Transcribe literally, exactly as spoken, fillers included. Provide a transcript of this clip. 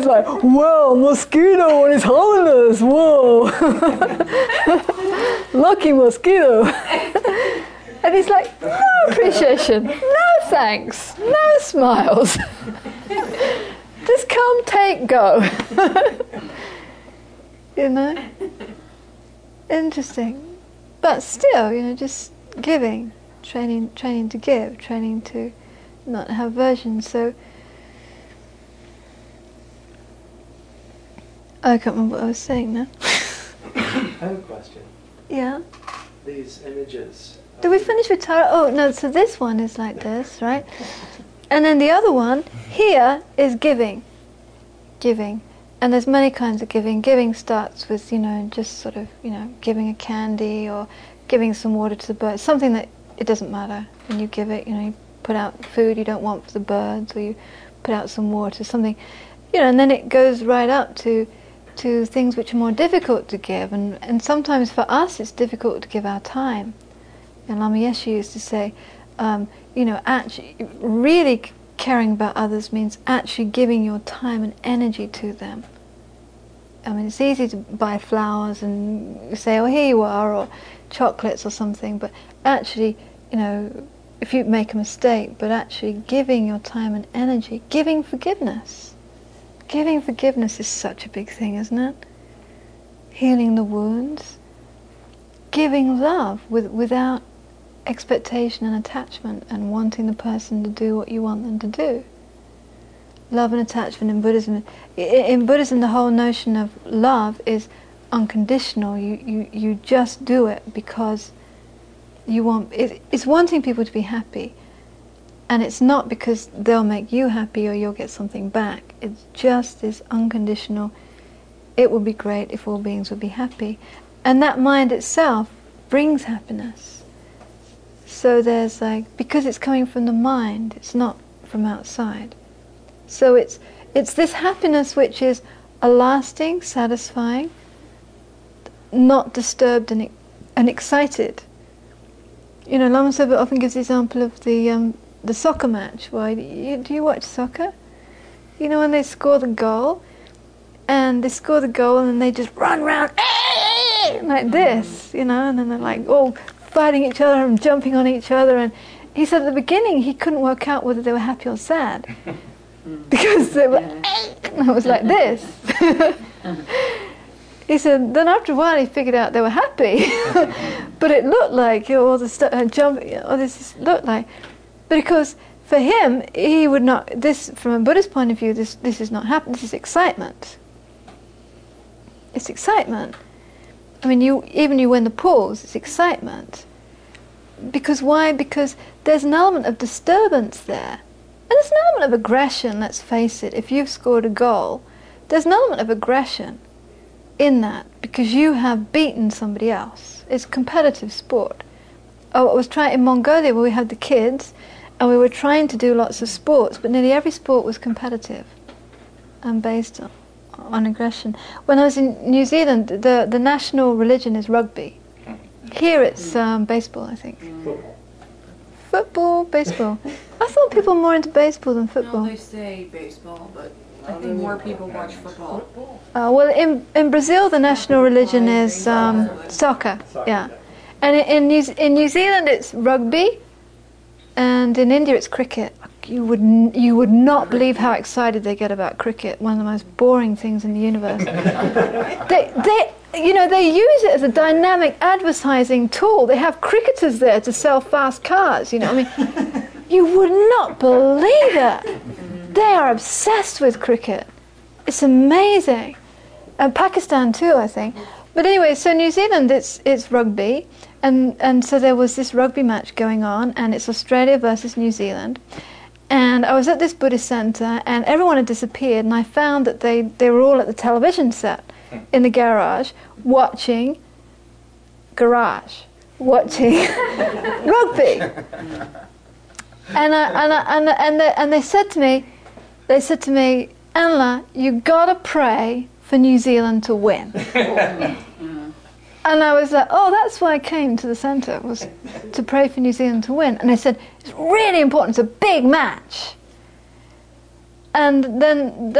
he's like, well, mosquito on his holiness, whoa. Lucky mosquito. And he's like, no appreciation, no thanks, no smiles. Just come, take, go. You know? Interesting. But still, you know, just giving, training training to give, training to not have aversion. So I can't remember what I was saying now. I have a question. Yeah? These images. Did we finish with Tara? Oh, no, so this one is like this, right? And then the other one, here, is giving. Giving. And there's many kinds of giving. Giving starts with, you know, just sort of, you know, giving a candy or giving some water to the birds. Something that it doesn't matter when you give it, you know, you put out food you don't want for the birds, or you put out some water, something, you know, and then it goes right up to to things which are more difficult to give. And, and sometimes for us it's difficult to give our time. And Lama Yeshe used to say, um, you know, actually, really caring about others means actually giving your time and energy to them. I mean, it's easy to buy flowers and say, oh, here you are, or chocolates or something, but actually, you know, if you make a mistake, but actually giving your time and energy, giving forgiveness. Giving forgiveness is such a big thing, isn't it? Healing the wounds. Giving love with, without expectation and attachment, and wanting the person to do what you want them to do. Love and attachment in Buddhism. In Buddhism, the whole notion of love is unconditional. You you, you just do it because you want. It, it's wanting people to be happy, and it's not because they'll make you happy or you'll get something back. It's just this unconditional. It would be great if all beings would be happy, and that mind itself brings happiness. So there's like, because it's coming from the mind, it's not from outside. So it's it's this happiness which is a lasting, satisfying, not disturbed and and excited. You know, Lama Zopa often gives the example of the um, the soccer match. Why do you, do you watch soccer? You know, when they score the goal, and they score the goal, and then they just run around like this, you know, and then they're like all fighting each other and jumping on each other. And he said at the beginning he couldn't work out whether they were happy or sad because they were and it was like this. He said then after a while he figured out they were happy, but it looked like, you know, all the stuff uh, jumping, all this looked like, but because for him he would not, this from a Buddhist point of view, this this is not happiness, this is excitement. It's excitement. I mean, you even you win the pools, it's excitement. Because why? Because there's an element of disturbance there. And there's an element of aggression, let's face it. If you've scored a goal, there's an element of aggression in that, because you have beaten somebody else. It's competitive sport. Oh, I was trying in Mongolia where we had the kids, and we were trying to do lots of sports, but nearly every sport was competitive and based on on aggression. When I was in New Zealand, the the national religion is rugby. Here it's um, baseball, I think. Football. Football, baseball. I thought people were more into baseball than football. No, they say baseball, but I think more people watch football. Uh, well, in in Brazil, the national religion is um, soccer. Yeah, and in in New, in New Zealand it's rugby, and in India it's cricket. You would n- you would not believe how excited they get about cricket. One of the most boring things in the universe. they they you know they use it as a dynamic advertising tool. They have cricketers there to sell fast cars. You know, I mean, you would not believe it. They are obsessed with cricket. It's amazing. And Pakistan too, I think. But anyway, so New Zealand, it's it's rugby, and and so there was this rugby match going on, and it's Australia versus New Zealand. And I was at this Buddhist centre, and everyone had disappeared, and I found that they, they were all at the television set in the garage, watching garage, watching rugby. And I, and I, and and they, and they said to me, they said to me, Anla, you gotta pray for New Zealand to win. And I was like, oh, that's why I came to the centre, was to pray for New Zealand to win. And they said, it's really important, it's a big match. And then